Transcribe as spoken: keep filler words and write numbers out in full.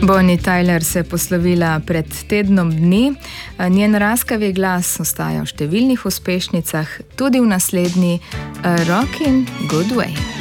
Bonnie Tyler se je poslovila pred tednom dni. Njen raskavi glas ostaja v številnih uspešnicah, tudi v naslednji Rockin' Good Way.